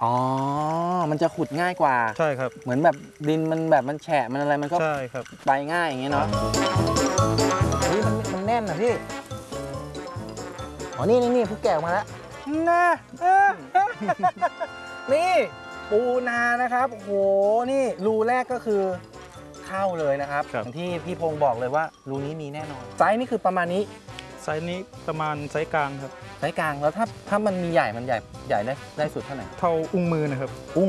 อ๋อมันจะขุดง่ายกว่าใช่ครับเหมือนแบบดินมันแบบมันแฉะมันอะไรมันก็ใช่ครับไปง่ายอย่างเงี้ยเนาะนี่มันแน่นนะพี่อ๋อนี่ผู้แกะออกมาแล้วนะนี่ปูนานะครับโอ้โหนี่รูแรกก็คือเข้าเลยนะครับอย่างที่พี่พงศ์บอกเลยว่ารูนี้มีแน่นอนไซส์นี่คือประมาณนี้ไซส์นี้ประมาณไซส์กลางครับไซส์กลางแล้วถ้ามันมีใหญ่มันใหญ่ได้สุดเท่าไหร่เท่าอุ้งมือนะครับอุ้ง